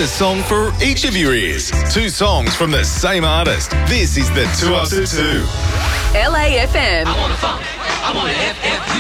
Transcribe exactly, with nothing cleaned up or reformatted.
a song for each of your ears. Two songs from the same artist. This is the two after two. L A F M. I want to funk. I want to F F U.